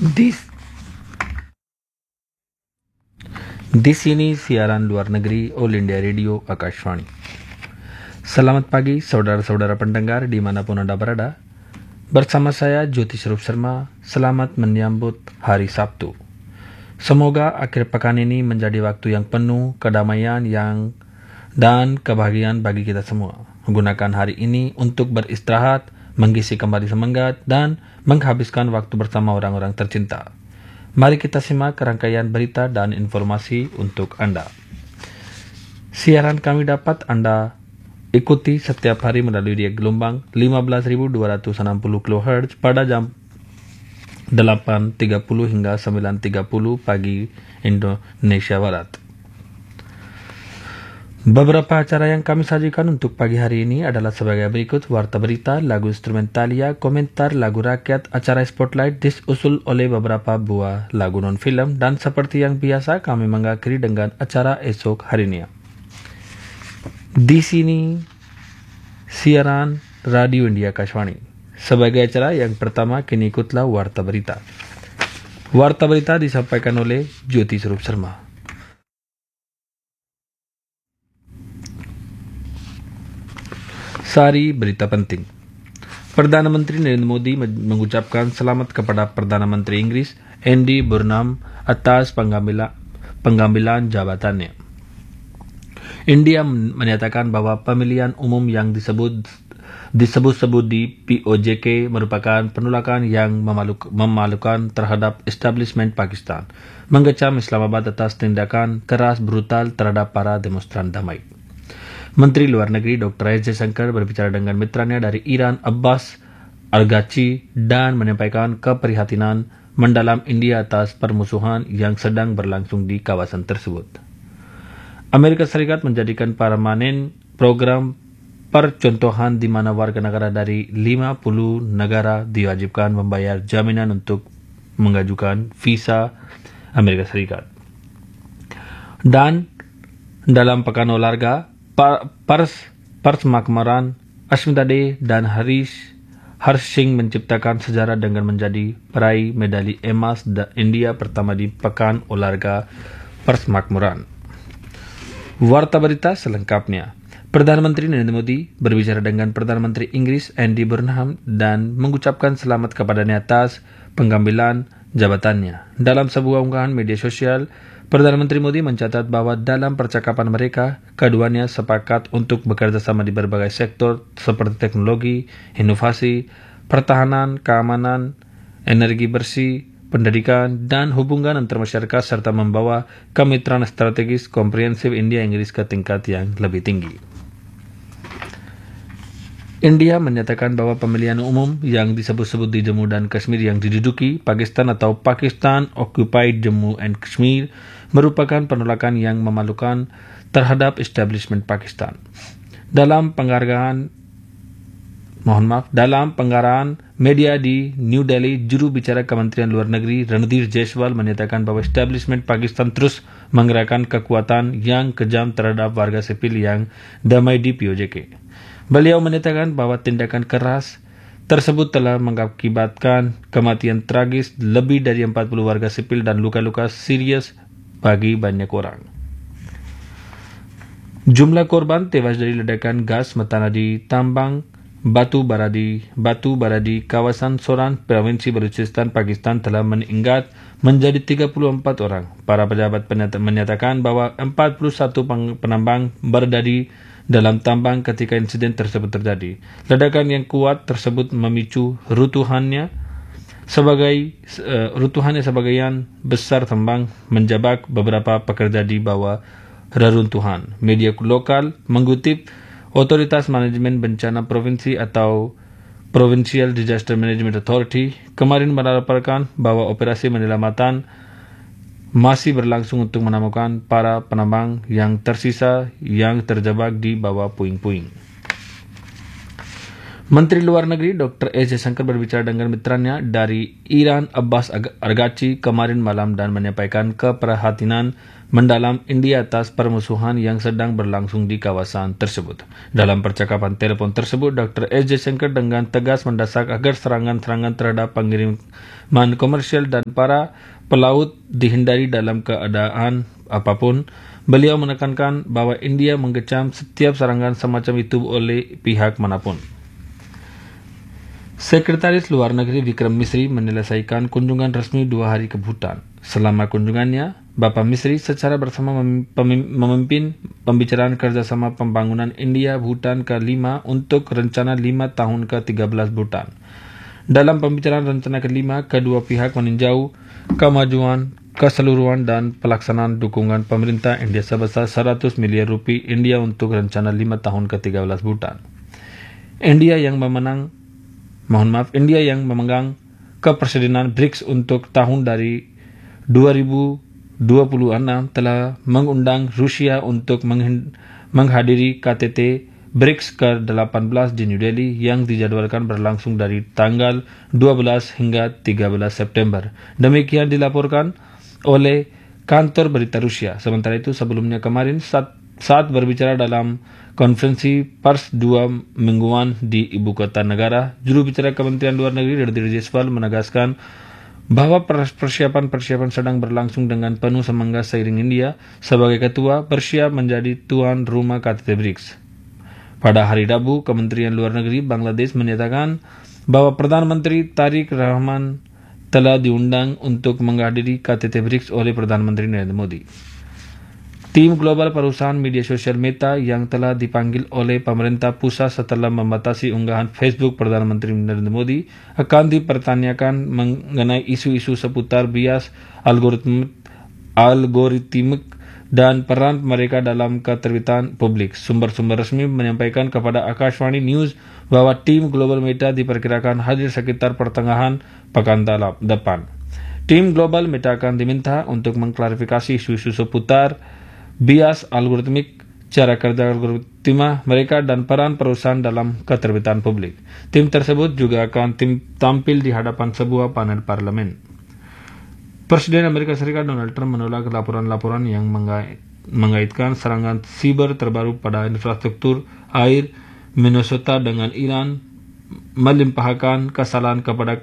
Di sini siaran luar negeri All India Radio Akashvani. Selamat pagi saudara-saudara pendengar dimanapun Anda berada. Bersama saya Jyoti Swarup Sharma, selamat menyambut hari Sabtu. Semoga akhir pekan ini menjadi waktu yang penuh kedamaian dan kebahagiaan bagi kita semua. Menggunakan hari ini untuk beristirahat, mengisi kembali semangat, dan menghabiskan waktu bersama orang-orang tercinta. Mari kita simak rangkaian berita dan informasi untuk Anda. Siaran kami dapat Anda ikuti setiap hari melalui gelombang 15.260 kHz pada jam 8.30 hingga 9.30 pagi Indonesia Barat. Beberapa acara yang kami sajikan untuk pagi hari ini adalah sebagai berikut: warta berita, lagu instrumentalia, komentar, lagu rakyat, acara spotlight disusul oleh beberapa buah lagu non-film, dan seperti yang biasa kami mengakhiri dengan acara esok harinya. Di sini siaran Radio India Akashvani. Sebagai acara yang pertama, kini ikutlah warta berita. Warta berita disampaikan oleh Jyoti Swarup Sharma. Sari berita penting. Perdana Menteri Narendra Modi mengucapkan selamat kepada Perdana Menteri Inggris Andy Burnham atas pengambilan jabatannya. India menyatakan bahwa pemilihan umum yang disebut-sebut di POJK merupakan penolakan yang memalukan terhadap establishment Pakistan, mengecam Islamabad atas tindakan keras brutal terhadap para demonstran damai. Menteri Luar Negeri Dr. S. Jaishankar berbicara dengan mitranya dari Iran Abbas Araghchi dan menyampaikan keprihatinan mendalam India atas permusuhan yang sedang berlangsung di kawasan tersebut. Amerika Serikat menjadikan permanen program percontohan di mana warga negara dari 50 negara diwajibkan membayar jaminan untuk mengajukan visa Amerika Serikat. Dan dalam pekan olahraga, Pars Makmaran, Ashmita Dey, dan Harshing menciptakan sejarah dengan menjadi peraih medali emas India pertama di pekan olahraga Pars Makmaran. Warta berita selengkapnya. Perdana Menteri Narendra Modi berbicara dengan Perdana Menteri Inggris Andy Burnham dan mengucapkan selamat kepadanya atas pengambilan jabatannya. Dalam sebuah unggahan media sosial, Perdana Menteri Modi mencatat bahwa dalam percakapan mereka, keduanya sepakat untuk bekerja sama di berbagai sektor seperti teknologi, inovasi, pertahanan, keamanan, energi bersih, pendidikan, dan hubungan antar masyarakat, serta membawa kemitraan strategis komprehensif India-Inggris ke tingkat yang lebih tinggi. India menyatakan bahwa pemilihan umum yang disebut-sebut di Jammu dan Kashmir yang diduduki Pakistan atau Pakistan Occupied Jammu and Kashmir merupakan penolakan yang memalukan terhadap establishment Pakistan. Dalam penggaraan media di New Delhi, juru bicara Kementerian Luar Negeri Ranadhir Jaiswal menyatakan bahwa establishment Pakistan terus menggerakkan kekuatan yang kejam terhadap warga sipil yang damai di POJK. Beliau menyatakan bahwa tindakan keras tersebut telah mengakibatkan kematian tragis lebih dari 40 warga sipil dan luka-luka serius bagi banyak orang. Jumlah korban tewas dari ledakan gas metana di tambang batu bara di kawasan Soran, Provinsi Balochistan, Pakistan telah meningkat menjadi 34 orang. Para pejabat menyatakan bahwa 41 penambang berada di dalam tambang ketika insiden tersebut terjadi. Ledakan yang kuat tersebut memicu rutuhannya sebagian besar tambang, menjebak beberapa pekerja di bawah reruntuhan. Media lokal mengutip Otoritas Manajemen Bencana Provinsi atau Provincial Disaster Management Authority kemarin melaporkan bahwa operasi penyelamatan masih berlangsung untuk menemukan para penambang yang tersisa yang terjebak di bawah puing-puing. Menteri Luar Negeri Dr. S. Jaishankar berbicara dengan mitranya dari Iran Abbas Araghchi kemarin malam dan menyampaikan keprihatinan mendalam India atas permusuhan yang sedang berlangsung di kawasan tersebut. Dalam percakapan telepon tersebut, Dr. S. Jaishankar dengan tegas mendesak agar serangan-serangan terhadap pengiriman komersial dan para pelaut dihindari dalam keadaan apapun. Beliau menekankan bahwa India mengecam setiap serangan semacam itu oleh pihak manapun. Sekretaris Luar Negeri Vikram Misri menyelesaikan kunjungan resmi 2 hari ke Bhutan. Selama kunjungannya, Bapak Misri secara bersama memimpin pembicaraan kerjasama pembangunan India-Bhutan ke-5 untuk rencana 5 tahun ke-13 Bhutan. Dalam pembicaraan rencana ke-5, kedua pihak meninjau kemajuan, keseluruhan dan pelaksanaan dukungan pemerintah India sebesar 100 miliar rupiah India untuk rencana 5 tahun ke-13 Bhutan. India yang memegang kepresidenan BRICS untuk tahun dari 2026 telah mengundang Rusia untuk menghadiri KTT BRICS ke-18 di New Delhi yang dijadwalkan berlangsung dari tanggal 12 hingga 13 September. Demikian dilaporkan oleh kantor berita Rusia. Sementara itu sebelumnya kemarin saat berbicara dalam konferensi pers 2 mingguan di ibu kota negara, juru bicara Kementerian Luar Negeri Ridhir Jaiswal menegaskan bahwa persiapan sedang berlangsung dengan penuh semangat seiring India sebagai ketua bersiap menjadi tuan rumah KTT BRICS. Pada hari Rabu, Kementerian Luar Negeri Bangladesh menyatakan bahwa Perdana Menteri Tariq Rahman telah diundang untuk menghadiri KTT BRICS oleh Perdana Menteri Narendra Modi. Tim global perusahaan media sosial Meta yang telah dipanggil oleh pemerintah pusat setelah membatasi unggahan Facebook Perdana Menteri Narendra Modi akan dipertanyakan mengenai isu-isu seputar bias algoritmik dan peran mereka dalam keterbitan publik. Sumber-sumber resmi menyampaikan kepada Akashvani News bahwa tim global Meta diperkirakan hadir sekitar pertengahan pekan depan. Tim global Meta akan diminta untuk mengklarifikasi isu-isu seputar bias algoritmik, cara kerja algoritma mereka dan peran perusahaan dalam keterbitan publik. Tim tersebut juga akan tampil di hadapan sebuah panel parlemen. Presiden Amerika Serikat Donald Trump menolak laporan-laporan yang mengaitkan serangan siber terbaru pada infrastruktur air Minnesota dengan Iran melimpahkan kesalahan kepada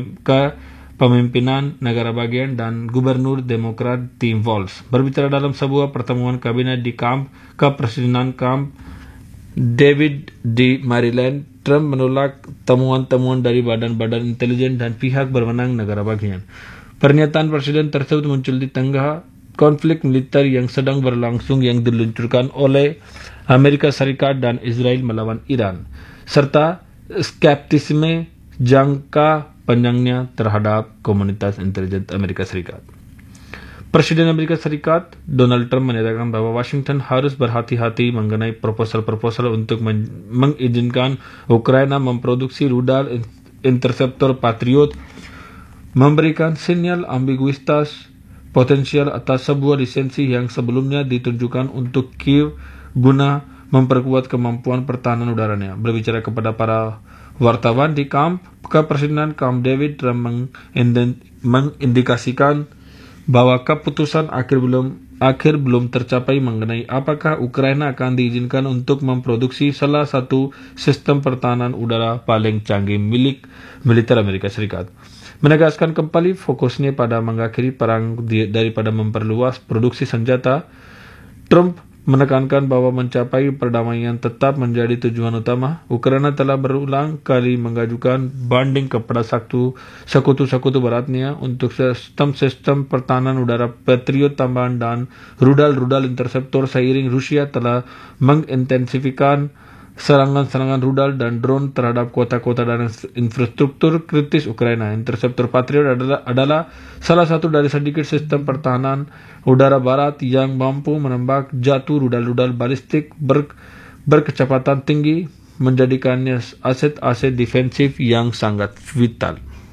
pemimpinan negara bagian dan Gubernur Demokrat Tim Walz. Berbicara dalam sebuah pertemuan kabinet di kepresidenan Camp David di Maryland, Trump menolak temuan-temuan dari badan-badan intelijen dan pihak berwenang negara bagian. Pernyataan presiden tersebut muncul di tengah konflik militer yang sedang berlangsung yang diluncurkan oleh Amerika Serikat dan Israel melawan Iran, serta skeptisisme jangka panjangnya terhadap komunitas intelijen Amerika Serikat. Presiden Amerika Serikat Donald Trump menyatakan bahwa Washington harus berhati-hati mengenai proposal-proposal untuk mengizinkan Ukraina memproduksi rudal interceptor Patriot, memberikan sinyal ambiguitas potensial atas sebuah lisensi yang sebelumnya ditunjukkan untuk Kiev guna memperkuat kemampuan pertahanan udaranya. Berbicara kepada para wartawan di kepresidenan Camp David, Trump mengindikasikan bahwa keputusan akhir belum tercapai mengenai apakah Ukraina akan diizinkan untuk memproduksi salah satu sistem pertahanan udara paling canggih milik militer Amerika Serikat. Menegaskan kembali fokusnya pada mengakhiri perang daripada memperluas produksi senjata, Trump menekankan bahwa mencapai perdamaian tetap menjadi tujuan utama. Ukraina telah berulang kali mengajukan banding kepada sekutu-sekutu baratnya untuk sistem pertahanan udara Patriot tambahan dan rudal interceptor seiring Rusia telah mengintensifikan serangan-serangan rudal dan drone terhadap kota-kota dan infrastruktur kritis Ukraina. Interceptor Patriot adalah salah satu dari sedikit sistem pertahanan udara barat yang mampu menembak jatuh rudal-rudal balistik berkecepatan tinggi, menjadikannya aset-aset defensif yang sangat vital.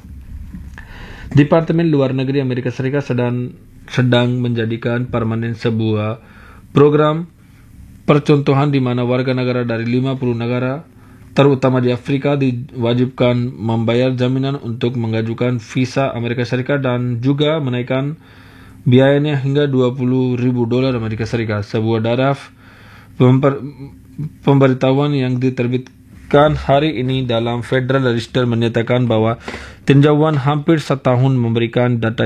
Departemen Luar Negeri Amerika Serikat sedang menjadikan permanen sebuah program percontohan di mana warga negara dari 50 negara terutama di Afrika, diwajibkan membayar jaminan untuk mengajukan visa Amerika Serikat dan juga menaikkan biayanya hingga $20.000 Amerika Serikat. Sebuah draft pemberitahuan yang diterbitkan hari ini dalam Federal Register menyatakan bahwa tinjauan hampir setahun memberikan data